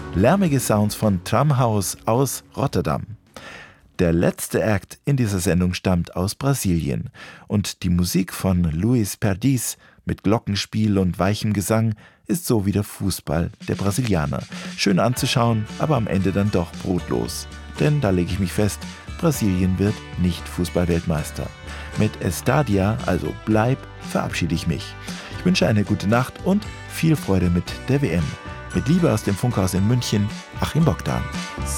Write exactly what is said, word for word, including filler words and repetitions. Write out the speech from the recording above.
Lärmige Sounds von Tramhouse aus Rotterdam. Der letzte Act in dieser Sendung stammt aus Brasilien und die Musik von Luis Perdiz mit Glockenspiel und weichem Gesang ist so wie der Fußball der Brasilianer. Schön anzuschauen, aber am Ende dann doch brotlos. Denn da lege ich mich fest, Brasilien wird nicht Fußballweltmeister. Mit Estadia, also Bleib, verabschiede ich mich. Ich wünsche eine gute Nacht und viel Freude mit der W M. Mit Liebe aus dem Funkhaus in München, Achim Bogdan.